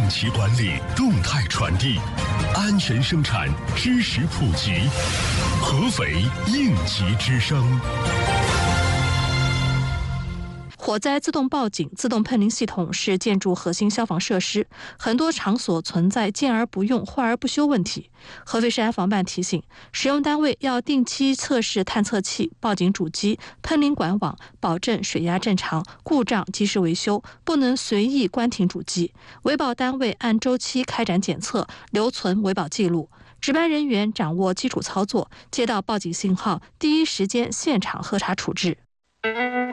级管理，动态传递，安全生产，知识普及，合肥应急之声。 火灾自动报警、自动喷淋系统是建筑核心消防设施，很多场所存在建而不用、坏而不修问题。合肥市安防办提醒，使用单位要定期测试探测器、报警主机、喷淋管网，保证水压正常，故障及时维修，不能随意关停主机。维保单位按周期开展检测，留存维保记录。值班人员掌握基础操作，接到报警信号，第一时间现场核查处置。